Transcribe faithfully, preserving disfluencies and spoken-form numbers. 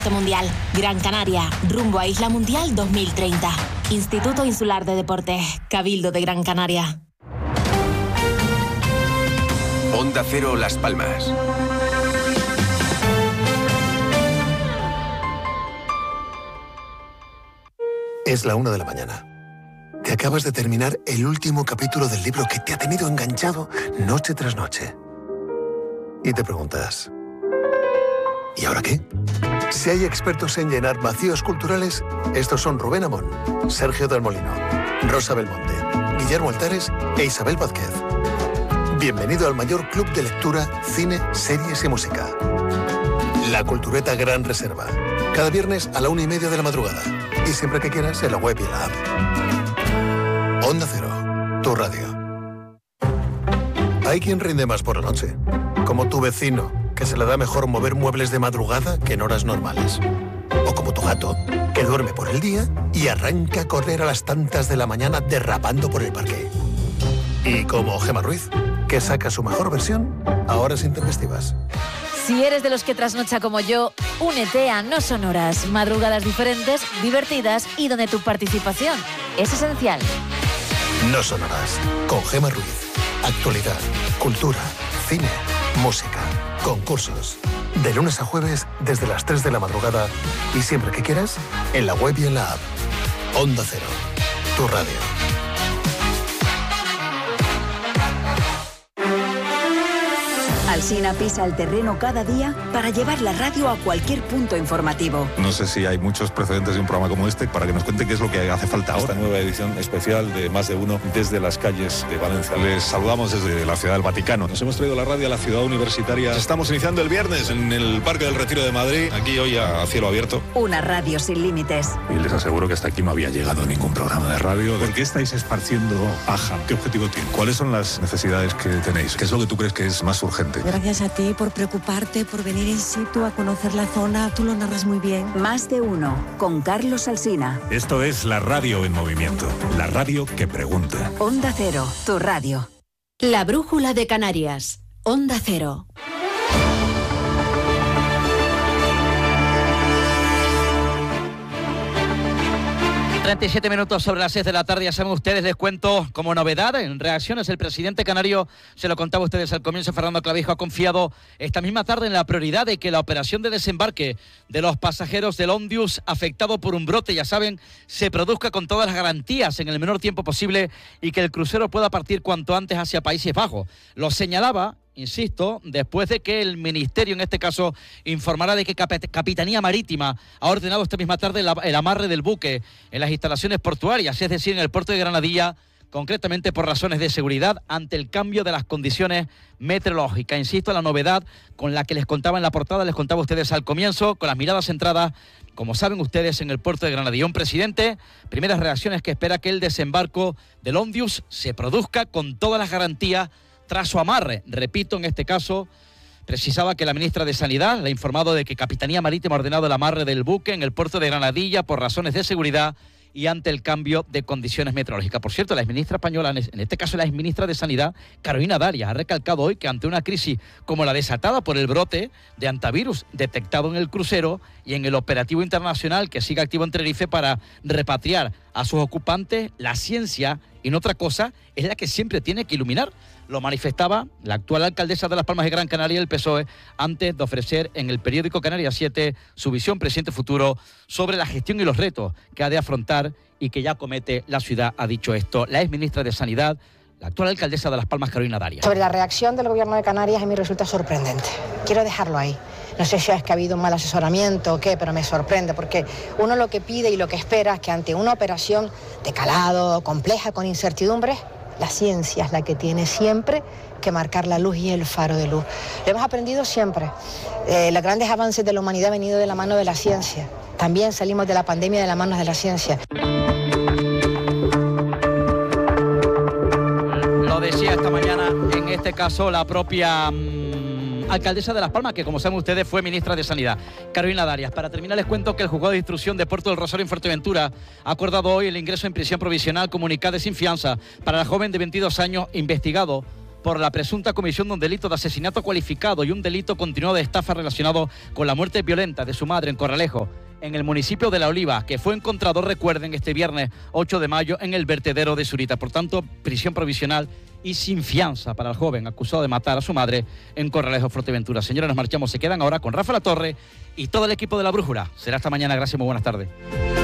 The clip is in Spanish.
Mundial. Gran Canaria, rumbo a Isla Mundial dos mil treinta. Instituto Insular de Deportes, Cabildo de Gran Canaria. Onda Cero Las Palmas. Es la una de la mañana. Te acabas de terminar el último capítulo del libro que te ha tenido enganchado noche tras noche. Y te preguntas, ¿y ahora qué? Si hay expertos en llenar vacíos culturales, estos son Rubén Amón, Sergio del Molino, Rosa Belmonte, Guillermo Altares e Isabel Vázquez. Bienvenido al mayor club de lectura, cine, series y música. La Cultureta Gran Reserva. Cada viernes a la una y media de la madrugada. Y siempre que quieras en la web y en la app. Onda Cero, tu radio. Hay quien rinde más por la noche, como tu vecino, que se le da mejor mover muebles de madrugada que en horas normales. O como tu gato, que duerme por el día y arranca a correr a las tantas de la mañana derrapando por el parque. Y como Gemma Ruiz, que saca su mejor versión a horas intempestivas. Si eres de los que trasnocha como yo, únete a No Son Horas, madrugadas diferentes, divertidas y donde tu participación es esencial. No Son Horas, con Gemma Ruiz. Actualidad, cultura, cine, música, concursos. De lunes a jueves desde las tres de la madrugada y siempre que quieras en la web y en la app. Onda Cero, tu radio. Alsina pisa el terreno cada día para llevar la radio a cualquier punto informativo. No sé si hay muchos precedentes de un programa como este para que nos cuente qué es lo que hace falta ahora. Esta nueva edición especial de Más de Uno desde las calles de Valencia. Les saludamos desde la Ciudad del Vaticano. Nos hemos traído la radio a la ciudad universitaria. Estamos iniciando el viernes en el Parque del Retiro de Madrid, aquí hoy a cielo abierto. Una radio sin límites. Y les aseguro que hasta aquí no había llegado ningún programa de radio. ¿Por qué estáis esparciendo paja? ¿Qué objetivo tiene? ¿Cuáles son las necesidades que tenéis? ¿Qué es lo que tú crees que es más urgente? Gracias a ti por preocuparte, por venir in situ a conocer la zona. Tú lo narras muy bien. Más de Uno, con Carlos Alsina. Esto es la radio en movimiento. La radio que pregunta. Onda Cero, tu radio. La Brújula de Canarias. Onda Cero. treinta y siete minutos sobre las seis de la tarde, ya saben ustedes, les cuento como novedad, en reacciones, el presidente canario, se lo contaba a ustedes al comienzo, Fernando Clavijo ha confiado esta misma tarde en la prioridad de que la operación de desembarque de los pasajeros del Ondius afectado por un brote, ya saben, se produzca con todas las garantías en el menor tiempo posible y que el crucero pueda partir cuanto antes hacia Países Bajos. Lo señalaba, insisto, después de que el Ministerio, en este caso, informara de que Capitanía Marítima ha ordenado esta misma tarde el amarre del buque en las instalaciones portuarias, es decir, en el puerto de Granadilla, concretamente por razones de seguridad ante el cambio de las condiciones meteorológicas. Insisto, la novedad con la que les contaba en la portada, les contaba a ustedes al comienzo, con las miradas centradas, como saben ustedes, en el puerto de Granadilla. Un presidente, primeras reacciones que espera que el desembarco del Ondius se produzca con todas las garantías tras su amarre. Repito, en este caso, precisaba que la ministra de Sanidad le ha informado de que Capitanía Marítima ha ordenado el amarre del buque en el puerto de Granadilla por razones de seguridad y ante el cambio de condiciones meteorológicas. Por cierto, la exministra española, en este caso la exministra de Sanidad, Carolina Darias, ha recalcado hoy que ante una crisis como la desatada por el brote de antivirus detectado en el crucero y en el operativo internacional que sigue activo en Tenerife para repatriar a sus ocupantes, la ciencia y no otra cosa es la que siempre tiene que iluminar. Lo manifestaba la actual alcaldesa de Las Palmas de Gran Canaria, el P S O E, antes de ofrecer en el periódico Canarias siete su visión presente futuro sobre la gestión y los retos que ha de afrontar y que ya comete la ciudad. Ha dicho esto la exministra de Sanidad, la actual alcaldesa de Las Palmas, Carolina Darias. Sobre la reacción del gobierno de Canarias, a mí resulta sorprendente. Quiero dejarlo ahí. No sé si es que ha habido un mal asesoramiento o qué, pero me sorprende, porque uno lo que pide y lo que espera es que ante una operación de calado, compleja, con incertidumbres, la ciencia es la que tiene siempre que marcar la luz y el faro de luz. Lo hemos aprendido siempre. Eh, los grandes avances de la humanidad han venido de la mano de la ciencia. También salimos de la pandemia de la mano de la ciencia. Lo decía esta mañana, en este caso, la propia mmm, alcaldesa de Las Palmas, que como saben ustedes fue ministra de Sanidad, Carolina Darias. Para terminar les cuento que el juzgado de instrucción de Puerto del Rosario en Fuerteventura ha acordado hoy el ingreso en prisión provisional comunicada sin fianza para el joven de veintidós años investigado por la presunta comisión de un delito de asesinato cualificado y un delito continuado de estafa relacionado con la muerte violenta de su madre en Corralejo, en el municipio de La Oliva, que fue encontrado, recuerden, este viernes ocho de mayo en el vertedero de Zurita. Por tanto, prisión provisional y sin fianza para el joven acusado de matar a su madre en Corralejo, Fuerteventura. Señores, nos marchamos. Se quedan ahora con Rafa La Torre y todo el equipo de La Brújula. Será hasta mañana. Gracias, muy buenas tardes.